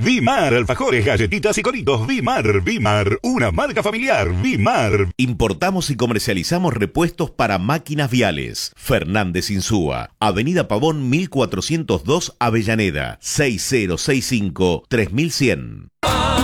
Vimar, alfajores, galletitas y coritos. Vimar, una marca familiar. Vimar. Importamos y comercializamos repuestos para máquinas viales. Fernández Insúa, Avenida Pavón 1402, Avellaneda, 6065-3100.